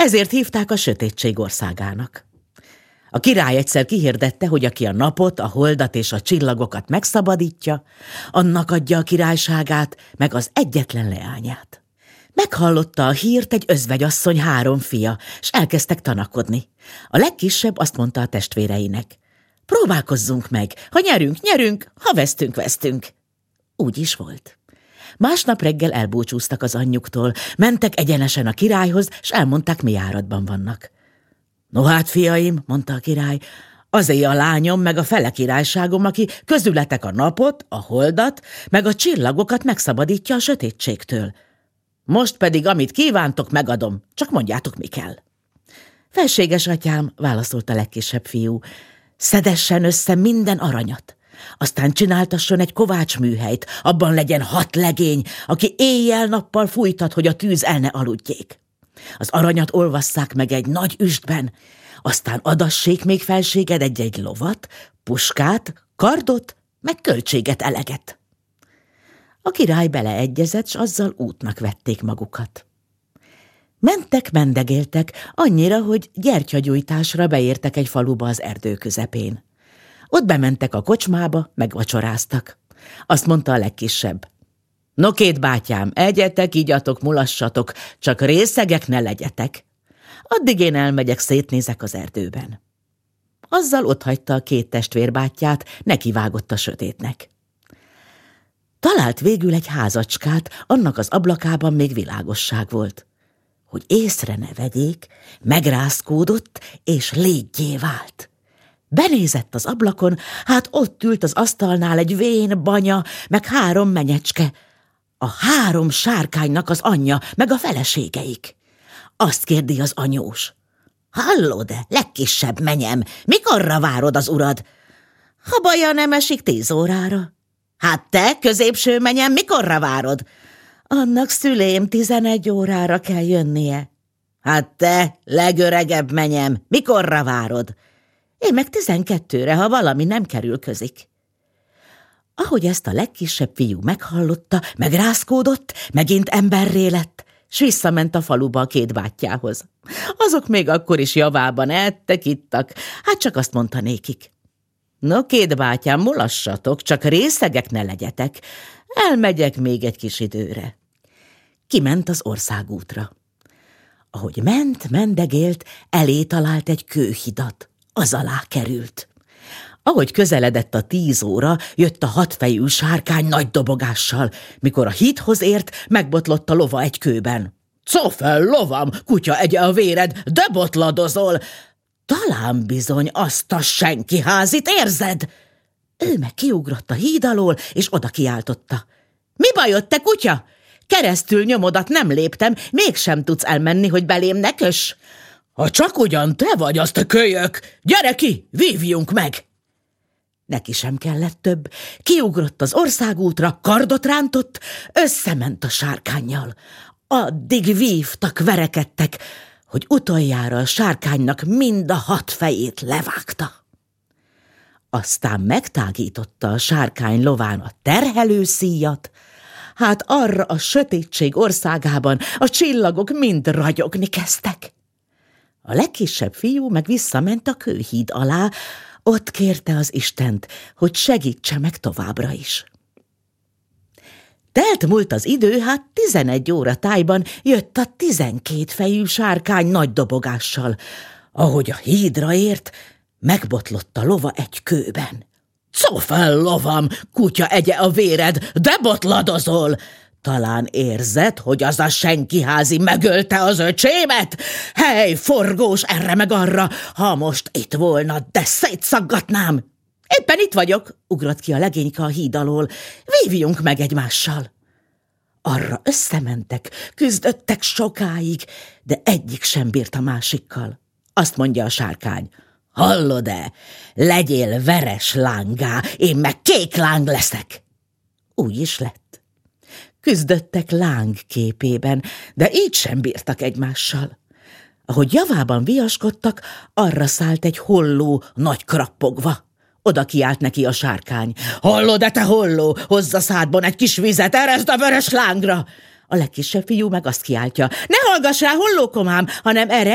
ezért hívták a sötétség országának. A király egyszer kihirdette, hogy aki a napot, a holdat és a csillagokat megszabadítja, annak adja a királyságát, meg az egyetlen leányát. Meghallotta a hírt egy özvegyasszony 3 fia, s elkezdtek tanakodni. A legkisebb azt mondta a testvéreinek: próbálkozzunk meg, ha nyerünk, nyerünk, ha vesztünk, vesztünk. Úgy is volt. Másnap reggel elbúcsúztak az anyjuktól, mentek egyenesen a királyhoz, s elmondták, mi járatban vannak. No hát, fiaim, mondta a király, azé a lányom meg a fele királyságom, aki közületek a napot, a holdat, meg a csillagokat megszabadítja a sötétségtől. Most pedig, amit kívántok, megadom, csak mondjátok, mi kell. Felséges atyám, válaszolt a legkisebb fiú, szedessen össze minden aranyat, aztán csináltasson egy kovácsműhelyt, abban legyen 6 legény, aki éjjel-nappal fújtat, hogy a tűz el ne aludjék. Az aranyat olvasszák meg egy nagy üstben, aztán adassék még felséged egy-egy lovat, puskát, kardot, meg költséget eleget. A király beleegyezett, s azzal útnak vették magukat. Mentek, mendegéltek, annyira, hogy gyertyagyújtásra beértek egy faluba az erdő közepén. Ott bementek a kocsmába, megvacsoráztak. Azt mondta a legkisebb: no, 2 bátyám, egyetek, igyatok, mulassatok, csak részegek ne legyetek. Addig én elmegyek, szétnézek az erdőben. Azzal otthagyta a 2 testvérbátyját, nekivágott a sötétnek. Talált végül egy házacskát, annak az ablakában még világosság volt. Hogy észre ne vegyék, megrázkódott, és léggé vált. Benézett az ablakon, hát ott ült az asztalnál egy vén banya, meg 3 menyecske, a 3 sárkánynak az anyja, meg a feleségeik. Azt kérdi az anyós: hallod-e, legkisebb menyem, mikorra várod az urad? Ha baja nem esik 10 órára. Hát te, középső menyem, mikorra várod? Annak szülém 11 órára kell jönnie. Hát te, legöregebb menyem, mikorra várod? Én meg 12-re, ha valami nem kerül közik. Ahogy ezt a legkisebb fiú meghallotta, megrázkódott, megint emberré lett, s visszament a faluba a 2 bátyjához. Azok még akkor is javában ettek, ittak, hát csak azt mondta nékik: no, 2 bátyám, mulassatok, csak részegek ne legyetek, elmegyek még egy kis időre. Kiment az országútra. Ahogy ment, mendegélt, elé talált egy kőhidat, az alá került. Ahogy közeledett a 10 óra, jött a 6 fejű sárkány nagy dobogással. Mikor a hídhoz ért, megbotlott a lova egy kőben. Cofel, lovam, kutya egye a véred, de botladozol! Talán bizony azt a senkiházit érzed? Ő meg kiugrott a híd alól, és oda kiáltotta: mi bajod, te kutya? Keresztül nyomodat nem léptem, mégsem tudsz elmenni, hogy belém ne köss. Ha csak ugyan te vagy, azt a kölyök, gyere ki, vívjunk meg! Neki sem kellett több, kiugrott az országútra, kardot rántott, összement a sárkánnyal. Addig vívtak, verekedtek, hogy utoljára a sárkánynak mind a 6 fejét levágta. Aztán megtágította a sárkány lován a terhelőszíjat, hát arra a sötétség országában a csillagok mind ragyogni kezdtek. A legkisebb fiú meg visszament a kőhíd alá, ott kérte az Istent, hogy segítse meg továbbra is. Telt múlt az idő, hát 11 óra tájban jött a 12 fejű sárkány nagy dobogással. Ahogy a hídra ért, megbotlott a lova egy kőben. Cofel, lovam, kutya egye a véred, de botladozol! Talán érzed, hogy az a senkiházi megölte az öcsémet? Hely, forgós erre meg arra, ha most itt volna, de szétszaggatnám! Éppen itt vagyok, ugrott ki a legényke a híd alól. Vívjunk meg egymással! Arra összementek, küzdöttek sokáig, de egyik sem bírt a másikkal. Azt mondja a sárkány: hallod-e? Legyél veres lángá, én meg kék láng leszek. Úgy is lett. Küzdöttek láng képében, de így sem bírtak egymással. Ahogy javában viaskodtak, arra szállt egy holló nagy krappogva. Oda kiált neki a sárkány: hallod-e, te holló, hozz a szádban egy kis vizet, eresd a veres lángra! A legkisebb fiú meg azt kiáltja: ne hallgass rá, hollókomám, hanem erre